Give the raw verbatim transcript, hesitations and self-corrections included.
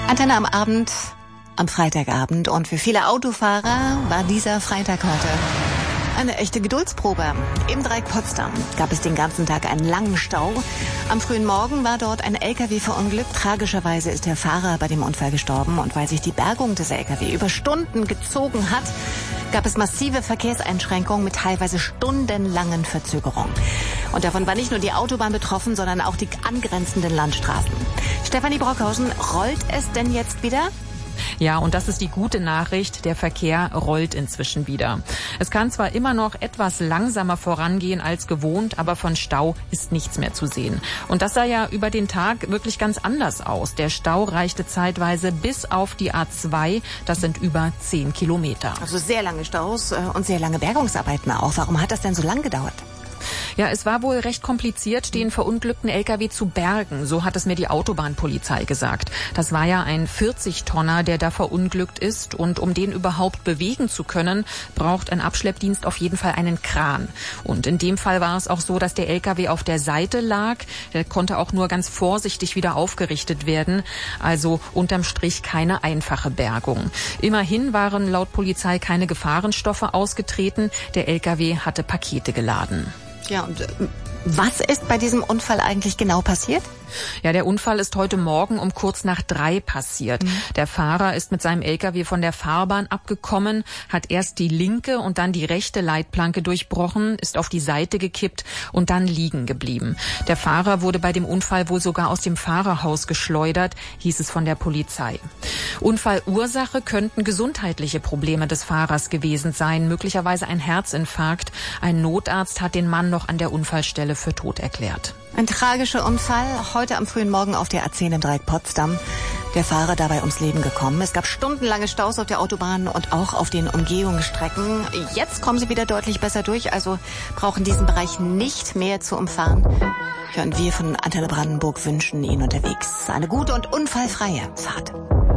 Antenne am Abend, am Freitagabend. Und für viele Autofahrer war dieser Freitag heute eine echte Geduldsprobe. Im Dreieck Potsdam gab es den ganzen Tag einen langen Stau. Am frühen Morgen war dort ein L K W verunglückt. Tragischerweise ist der Fahrer bei dem Unfall gestorben. Und weil sich die Bergung des L K W über Stunden gezogen hat, gab es massive Verkehrseinschränkungen mit teilweise stundenlangen Verzögerungen. Und davon war nicht nur die Autobahn betroffen, sondern auch die angrenzenden Landstraßen. Stefanie Brockhausen, rollt es denn jetzt wieder? Ja, und das ist die gute Nachricht. Der Verkehr rollt inzwischen wieder. Es kann zwar immer noch etwas langsamer vorangehen als gewohnt, aber von Stau ist nichts mehr zu sehen. Und das sah ja über den Tag wirklich ganz anders aus. Der Stau reichte zeitweise bis auf die A zwei. Das sind über zehn Kilometer. Also sehr lange Staus und sehr lange Bergungsarbeiten auch. Warum hat das denn so lang gedauert? Ja, es war wohl recht kompliziert, den verunglückten L K W zu bergen. So hat es mir die Autobahnpolizei gesagt. Das war ja ein vierzig Tonner, der da verunglückt ist. Und um den überhaupt bewegen zu können, braucht ein Abschleppdienst auf jeden Fall einen Kran. Und in dem Fall war es auch so, dass der L K W auf der Seite lag. Der konnte auch nur ganz vorsichtig wieder aufgerichtet werden. Also unterm Strich keine einfache Bergung. Immerhin waren laut Polizei keine Gefahrenstoffe ausgetreten. Der L K W hatte Pakete geladen. Ja, und was ist bei diesem Unfall eigentlich genau passiert? Ja, der Unfall ist heute Morgen um kurz nach drei passiert. Mhm. Der Fahrer ist mit seinem L K W von der Fahrbahn abgekommen, hat erst die linke und dann die rechte Leitplanke durchbrochen, ist auf die Seite gekippt und dann liegen geblieben. Der Fahrer wurde bei dem Unfall wohl sogar aus dem Fahrerhaus geschleudert, hieß es von der Polizei. Unfallursache könnten gesundheitliche Probleme des Fahrers gewesen sein, möglicherweise ein Herzinfarkt. Ein Notarzt hat den Mann noch an der Unfallstelle für tot erklärt. Ein tragischer Unfall, heute am frühen Morgen auf der A zehn im Dreieck Potsdam. Der Fahrer dabei ums Leben gekommen. Es gab stundenlange Staus auf der Autobahn und auch auf den Umgehungsstrecken. Jetzt kommen sie wieder deutlich besser durch, also brauchen diesen Bereich nicht mehr zu umfahren. Ja, und wir von Antenne Brandenburg wünschen Ihnen unterwegs eine gute und unfallfreie Fahrt.